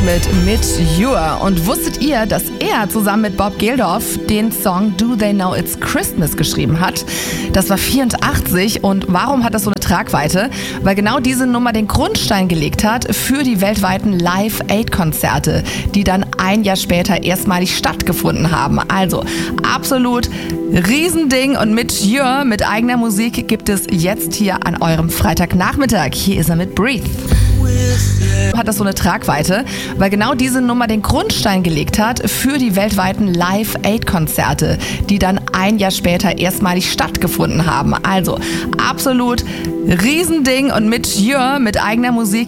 mit Your. Und wusstet ihr, dass er zusammen mit Bob Geldof den Song Do They Know It's Christmas geschrieben hat? Das war 84 und warum hat das so eine Tragweite? Weil genau diese Nummer den Grundstein gelegt hat für die weltweiten Live-Aid-Konzerte, die dann ein Jahr später erstmalig stattgefunden haben. Also absolut Riesending und mit Your, mit eigener Musik gibt es jetzt hier an eurem Freitagnachmittag. Hier ist er mit Breathe. Hat das so eine Tragweite, weil genau diese Nummer den Grundstein gelegt hat für die weltweiten Live-Aid-Konzerte, die dann ein Jahr später erstmalig stattgefunden haben. Also absolut Riesending und mit Your, mit eigener Musik